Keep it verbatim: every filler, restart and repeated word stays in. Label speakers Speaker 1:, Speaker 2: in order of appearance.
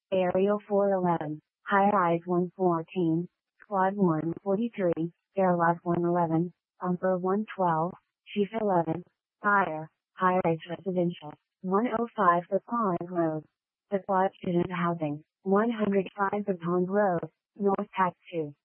Speaker 1: Aerial four eleven, High Rise one fourteen, Squad one forty-three, Airlock one eleven, Umper one twelve, Chief eleven, Fire, High Rise Residential, one oh five The Pond Road. The Quad Student Housing, one oh five The Pond Road, North Tack two.